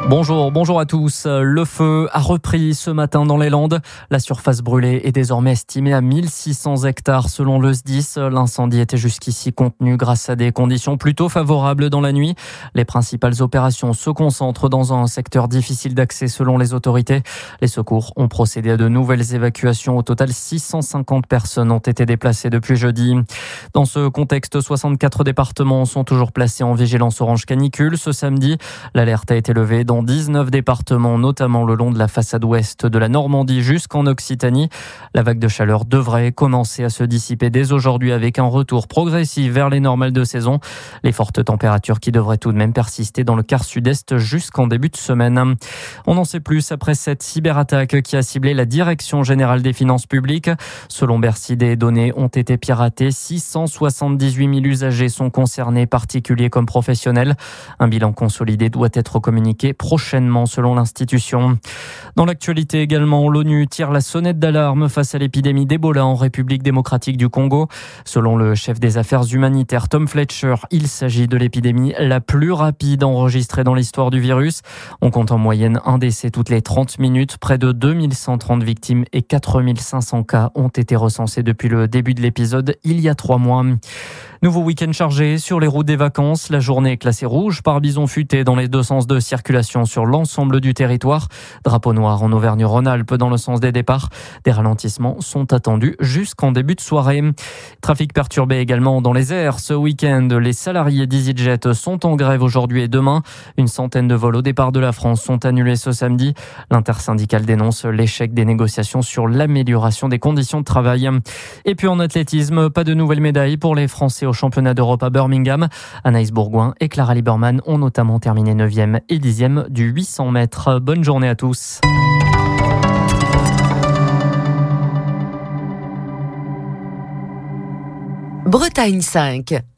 Bonjour à tous. Le feu a repris ce matin dans les Landes. La surface brûlée est désormais estimée à 1600 hectares selon le SDIS. L'incendie était jusqu'ici contenu grâce à des conditions plutôt favorables dans la nuit. Les principales opérations se concentrent dans un secteur difficile d'accès selon les autorités. Les secours ont procédé à de nouvelles évacuations. Au total, 650 personnes ont été déplacées depuis jeudi. Dans ce contexte, 64 départements sont toujours placés en vigilance orange canicule. Ce samedi, l'alerte a été levée dans 19 départements, notamment le long de la façade ouest de la Normandie jusqu'en Occitanie. La vague de chaleur devrait commencer à se dissiper dès aujourd'hui avec un retour progressif vers les normales de saison. Les fortes températures qui devraient tout de même persister dans le quart sud-est jusqu'en début de semaine. On en sait plus après cette cyberattaque qui a ciblé la Direction générale des finances publiques. Selon Bercy, des données ont été piratées. 678 000 usagers sont concernés, particuliers comme professionnels. Un bilan consolidé doit être communiqué prochainement selon l'institution. Dans l'actualité également, l'ONU tire la sonnette d'alarme face à l'épidémie d'Ebola en République démocratique du Congo. Selon le chef des affaires humanitaires Tom Fletcher, il s'agit de l'épidémie la plus rapide enregistrée dans l'histoire du virus. On compte en moyenne un décès toutes les 30 minutes. Près de 2130 victimes et 4500 cas ont été recensés depuis le début de l'épisode il y a 3 mois. Nouveau week-end chargé sur les routes des vacances. La journée est classée rouge par bison futé dans les deux sens de circulation sur l'ensemble du territoire. Drapeau noir en Auvergne-Rhône-Alpes dans le sens des départs. Des ralentissements sont attendus jusqu'en début de soirée. Trafic perturbé également dans les airs. Ce week-end, les salariés d'EasyJet sont en grève aujourd'hui et demain. Une centaine de vols au départ de la France sont annulés ce samedi. L'intersyndicale dénonce l'échec des négociations sur l'amélioration des conditions de travail. Et puis en athlétisme, pas de nouvelles médailles pour les Français au championnat d'Europe à Birmingham. Anaïs Bourgoin et Clara Lieberman ont notamment terminé 9e et 10e du 800 mètres. Bonne journée à tous. Bretagne 5.